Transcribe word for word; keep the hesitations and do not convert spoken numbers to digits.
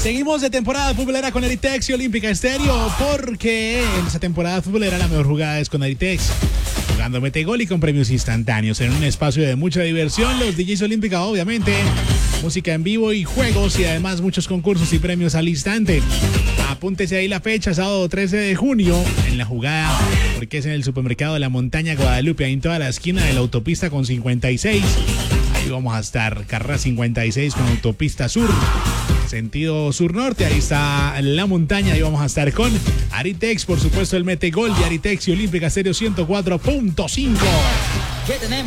Seguimos de temporada futbolera con Aritex y Olímpica Estéreo, porque en esta temporada futbolera la mejor jugada es con Aritex. Jugando mete gol y con premios instantáneos en un espacio de mucha diversión. Los D Js Olímpica, obviamente, música en vivo y juegos, y además muchos concursos y premios al instante. Apúntese ahí la fecha, sábado trece de junio, en la jugada, porque es en el supermercado de la Montaña Guadalupe, ahí en toda la esquina de la autopista con cincuenta y seis. Ahí vamos a estar, carrera cincuenta y seis con autopista sur, sentido sur-norte. Ahí está la montaña, ahí vamos a estar con Aritex, por supuesto el mete gol de Aritex y Olímpica Estéreo ciento cuatro punto cinco. ¿Qué tenemos?